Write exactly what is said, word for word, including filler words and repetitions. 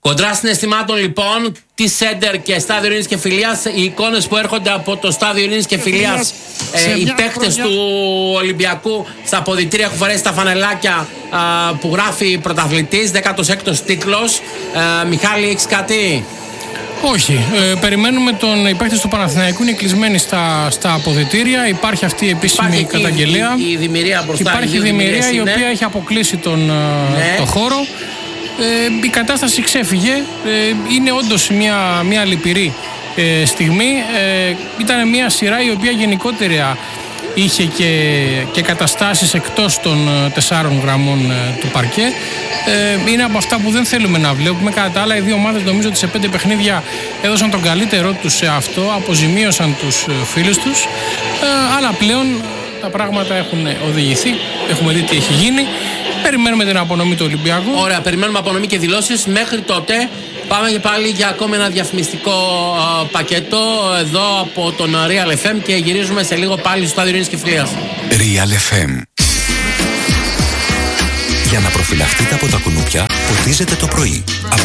Κοντρά συναισθημάτων λοιπόν τη Σέντερ και Στάδιο Ειρήνης και Φιλίας, οι εικόνες που έρχονται από το Στάδιο Ειρήνης και Φιλίας. Ε, οι παίκτες του Ολυμπιακού στα αποδυτήρια έχουν φορέσει τα φανελάκια α, που γράφει πρωταθλητής, δέκατος έκτος τίτλος. Ε, Μιχάλη, έχεις κάτι? Όχι. Ε, περιμένουμε τον. Οι παίκτες του Παναθηναϊκού είναι κλεισμένοι στα, στα αποδυτήρια. Υπάρχει αυτή η επίσημη Υπάρχει καταγγελία. Η, η, η δημιουργία μπροστά. Υπάρχει η δημιουργία η οποία έχει αποκλείσει τον ναι. το χώρο. Ε, η κατάσταση ξέφυγε. Ε, είναι όντως μια, μια λυπηρή ε, στιγμή. Ε, ήταν μια σειρά η οποία γενικότερα είχε και, και καταστάσεις εκτός των ε, τεσσάρων γραμμών ε, του παρκέ. Ε, είναι από αυτά που δεν θέλουμε να βλέπουμε. Κατά τα άλλα, οι δύο ομάδες νομίζω ότι σε πέντε παιχνίδια έδωσαν τον καλύτερό τους σε αυτό, αποζημίωσαν τους ε, φίλους τους. Ε, αλλά πλέον τα πράγματα έχουν οδηγηθεί. Έχουμε δει τι έχει γίνει. Περιμένουμε την απονομή του Ολυμπιακού. Ωραία, περιμένουμε απονομή και δηλώσεις. Μέχρι τότε πάμε και πάλι για ακόμη ένα διαφημιστικό α, πακέτο εδώ από τον Real εφ εμ και γυρίζουμε σε λίγο πάλι στο Στάδιο Ειρήνης και Φιλίας. Real εφ εμ. Για να προφυλαχτείτε από τα κουνούπια, ποτίζετε το πρωί.